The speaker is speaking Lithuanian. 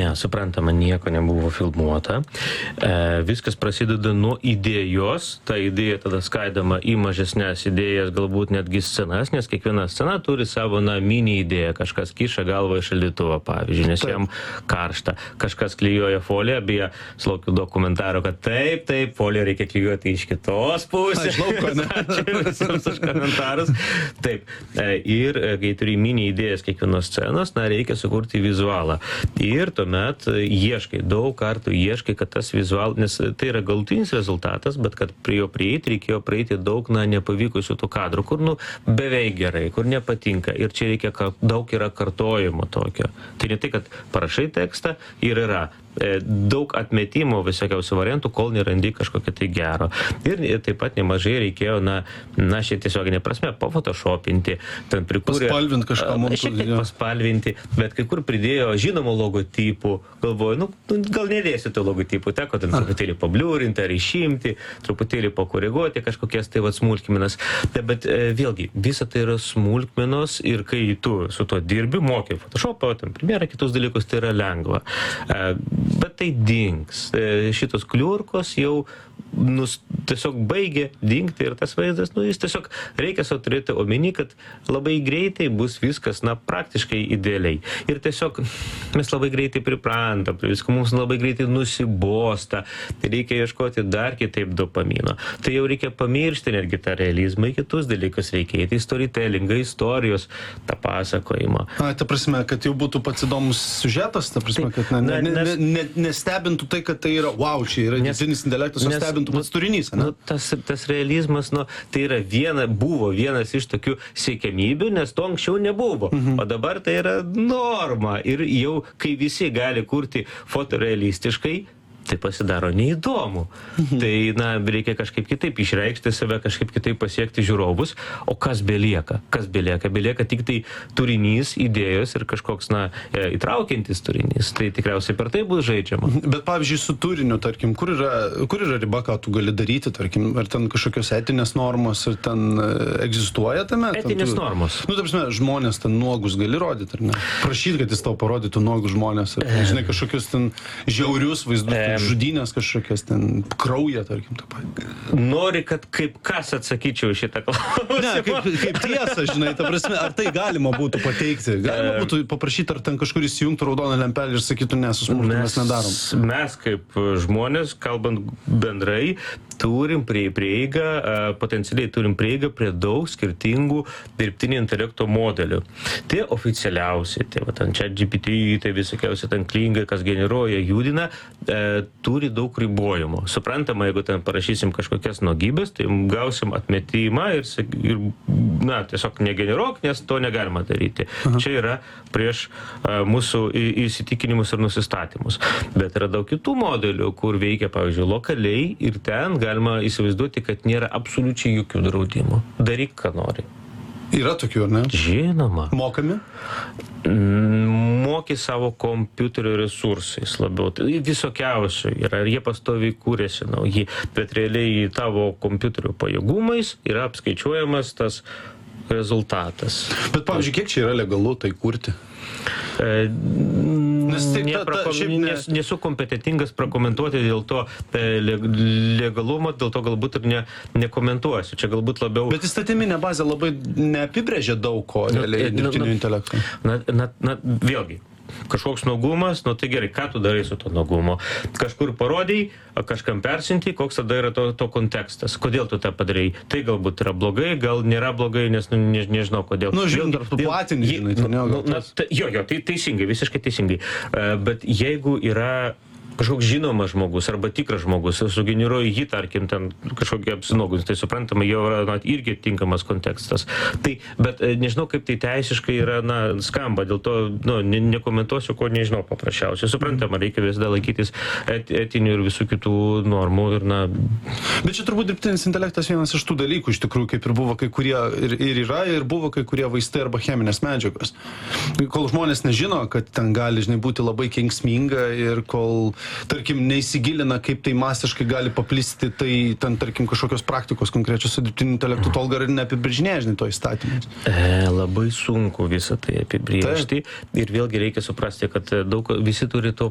Ne, suprantama, nieko nebuvo filmuota. Viskas prasideda nuo idėjos. Ta idėja tada skaidama į mažesnės idėjas, galbūt netgi scenas, nes kiekviena scena turi savo mini idėją. Kažkas kiša galvą į šaldytuvą, pavyzdžiui, nes jam karšta. Kažkas klijuoja foliją, beje, sulaukiu dokumentaro, kad taip, foliją reikia klijuoti iš kitos pusės. Ačiū visiems už komentarus. Taip. Ir kai turi mini idėjas kiekvienos scenos, reikia sukurti vizualą. Ir tuomet daug kartų ieškai, kad tas vizualas, nes tai yra galutinis rezultatas, bet kad prie jo prieiti, reikėjo praeiti daug nepavykusių tų kadrų, kur beveik gerai, kur nepatinka. Ir čia reikia daug yra kartojimo tokio. Tai ne tai, kad parašai tekstą ir yra daug atmetimo visokiausių variantų, kol nerandi kažkokio tai gero. Ir taip pat nemažai reikėjo, šiai tiesioginė prasme, pafotoshopinti, ten prikūrė... Paspalvinti kažką montuoti. Šiek tiek paspalvinti, bet kai kur pridėjo žinomų logotipų. Galvoju, gal nedėsiu tų logotipų, teko ten truputėlį pabliūrinti ar išimti, truputėlį pakoreguoti kažkokias tai smulkmenas. Bet vėlgi, visa tai yra smulkmenos ir kai tu su to dirbi, mokai Photoshopą, ten Premierą, kitus dalykus, tai yra lengva. Bet tai dings. Šitos kliurkos jau tiesiog baigė dingti ir tas vaizdas, jis tiesiog reikia sau turėti omeny, kad labai greitai bus viskas, praktiškai idealiai. Ir tiesiog mes labai greitai priprantam, viską mums labai greitai nusibosta, tai reikia ieškoti dar kitaip dopamino. Tai jau reikia pamiršti netgi tą realizmą, į kitus dalykus reikia įti storytellingą, istorijos, tą pasakojimą. Ta prasme, kad jau būtų pats įdomus siužetas, ta prasme, kad nestebintų tai, kad tai yra, wow, čia yra dirbtinis intelektas, o stebintų pats turinys. Tas realizmas, tai yra buvo vienas iš tokių siekiamybių, nes to anksčiau nebuvo. O dabar tai yra norma. Ir jau, kai visi gali kurti fotorealistiškai, tai pasidaro neįdomu. Tai, reikia kažkaip kitaip išreikšti save, kažkaip kitaip pasiekti žiūrovus. O kas belieka? Kas belieka? Belieka tik tai turinys, idėjos ir kažkoks, įtraukiantis turinys. Tai tikriausiai per tai bus žaidžiama. Bet, pavyzdžiui, su turiniu, tarkim, kur yra riba, ką tu gali daryti, tarkim, ar ten kažkokios etinės normos, ar ten egzistuoja tame? Etinės normos. Ta prasme, žmonės ten nuogus gali rodyti, ar ne? Prašyti, kad jis tau parodytų nuogus žmonės, ar, žinai, kažkokius ten žiaurius vaizdus, žudynės kažkokias, ten kraują, tarkim, tą patį. Nori, kad kaip kas atsakyčiau šitą klausimą? Ne, kaip tiesa, žinai, ta prasme, ar tai galima būtų pateikti? Galima būtų paprašyti, ar ten kažkur įsijungtų raudoną lempelį ir sakytų, ne, su smurtu mes nedarom. Mes kaip žmonės, kalbant bendrai, turim prieigą, potencialiai turim prieigą prie daug skirtingų dirbtinio intelekto modelių. Tai oficialiausi, tai ChatGPT, tai visokiausi ten klingai, kas generuoja, judina, turi daug ribojimo. Suprantama, jeigu ten parašysim kažkokias nuogybės, tai gausim atmetimą ir tiesiog negeneruok, nes to negalima daryti. Čia yra prieš mūsų įsitikinimus ir nusistatymus. Bet yra daug kitų modelių, kur veikia, pavyzdžiui, lokaliai ir ten galima įsivaizduoti, kad nėra absoliučiai jokių draudimų. Daryk, ką nori. Yra tokių, ar ne? Žinoma. Mokami? Moki savo kompiuterio resursais labiau. Visokiausių yra. Ir jie pastoviai kūrėsi nauji. Bet realiai tavo kompiuterio pajėgumais yra apskaičiuojamas tas rezultatas. Bet, pavyzdžiui, kiek čia yra legalu tai kurti? Nesu kompetentingas prakomentuoti dėl to legalumo, dėl to galbūt ir nekomentuosiu. Čia galbūt labiau... Bet įstatyminė bazė labai neapibrėžia daug ko realiai dirbtinio intelekto. Vėlgi, kažkoks nuogumas, tai gerai, ką tu darai su to nuogumo? Kažkur parodai, kažkam persiunti, koks tada yra to kontekstas. Kodėl tu tą padarai? Tai galbūt yra blogai, gal nėra blogai, nes nežinau kodėl. Žiūrint, ar tu platini, žinai, tai ne. Jo, tai teisingai, visiškai teisingai. Bet jeigu yra kažkoks žinomas žmogus arba tikras žmogus, sugeneruoja jį, tarkim, ten kažkokį apsinogus, tai suprantama, jau yra irgi tinkamas kontekstas. Bet nežinau, kaip tai teisiškai yra, skamba, dėl to nekomentuosiu, ko nežinau paprasčiausiai. Suprantama, reikia visada laikytis etinių ir visų kitų normų. Bet čia turbūt dirbtinis intelektas vienas iš tų dalykų, iš tikrųjų, kaip ir buvo kai kurie, ir yra, ir buvo kai kurie vaistai arba cheminės medžiagos. Kol žmonės nežino, kad ten gali, žinai, būti labai kenksminga ir kol tarkim, neįsigilina, kaip tai masiškai gali paplisti, tai ten, tarkim, kažkokios praktikos konkrečios su dirbtiniu intelektu, tol gar ir neapibrėžinėja, žinai, to įstatymus. Labai sunku visą tai apibrėžti. Ir vėlgi reikia suprasti, kad visi turi to